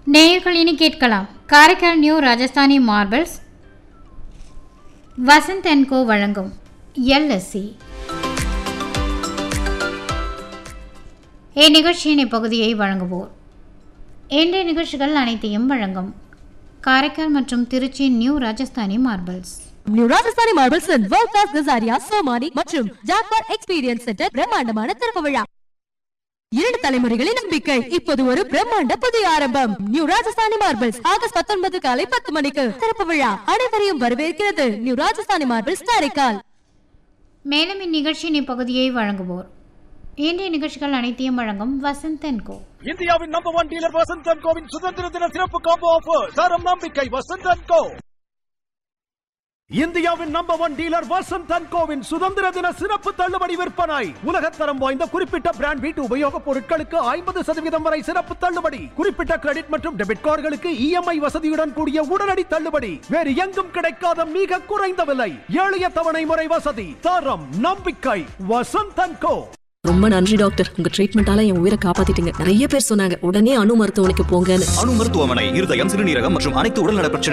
நேயர்கள் இனி கேட்கலாம். Karaikal new Rajasthani marbles Vasanth and கோ வழங்கும் எல்எஸ்சி. இந்நிகழ்ச்சியின் இப்பகுதியை வழங்குவோர் இன்றைய நிகழ்ச்சிகள் அனைத்தையும் வழங்கும் காரைக்கால் மற்றும் Trichy new Rajasthani marbles. New Rajasthani marbles world class Kajaria Somani மற்றும் ஜாக்வார் எக்ஸ்பீரியன்ஸ் சென்டர் பிரம்மாண்டமான திறப்பு விழா. 2 தலைமுறைகளின் நம்பிக்கை இப்போது ஒரு பிரம்மாண்ட புதிய ஆரம்பம். நியூ ராஜஸ்தானி மார்பிள்ஸ் ஆகஸ்ட் 19 காலை 10 மணிக்கு திறப்பு விழா. அனைவரையும் வரவேற்கிறது நியூ ராஜஸ்தானி மார்பிள்ஸ் காரைக்கால். மேலும் இந்நிகழ்ச்சியின் இப்பகுதியை வழங்குவோர் இன்றைய நிகழ்ச்சிகள் அனைத்தையும் வழங்கும் வசந்த் அண்ட் கோ. இந்தியாவின் number 1 dealer Vasanth and CoWIN சுதந்திர தின சிறப்பு காம்போ ஆஃபர். தரம் நம்பிக்கை வசந்த் அண்ட் கோ. இந்தியாவின் number 1 dealer Vasanth and CoWIN சுதந்திர தின சிறப்பு தள்ளுபடி விற்பனை. உலகத்தரம் வாய்ந்த குறிப்பிட்ட பிராண்ட் வீட்டு உபயோகப் பொருட்களுக்கு 50% வரை சிறப்பு தள்ளுபடி. குறிப்பிட்ட கிரெடிட் மற்றும் டெபிட் கார்டுகளுக்கு இஎம்ஐ வசதியுடன் கூடிய உடனடி தள்ளுபடி. வேறு எங்கும் கிடைக்காத மிக குறைந்த விலை, எளிய தவணை முறை வசதி, தரம் நம்பிக்கை வசந்த் அண்ட் கோ. ரொம்ப நன்றி டாக்டர், உங்க ட்ரீட்மெண்டால என் உயிரை காப்பாத்திட்டீங்க. நிறைய பேர் சொன்னாங்க உடனே அணு மருத்துவமனைக்கு போங்கன்னு. அணு மருத்துவமனை இருதயம், சிறுநீரகம் மற்றும் அனைத்து உடல்நல பிரச்சனை